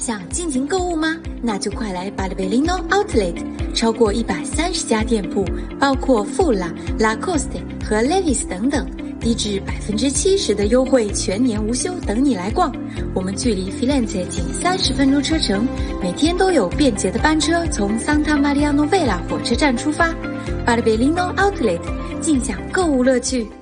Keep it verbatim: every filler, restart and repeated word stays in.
想尽情购物吗？那就快来 Barberino Outlet， 超过一百三十家店铺，包括富拉、Lacoste 和 Levi's 等等，低至百分之七十的优惠，全年无休，等你来逛。我们距离 Firenze 仅三十分钟车程，每天都有便捷的班车从 Santa Maria Novella 火车站出发。Barberino Outlet， 尽享购物乐趣。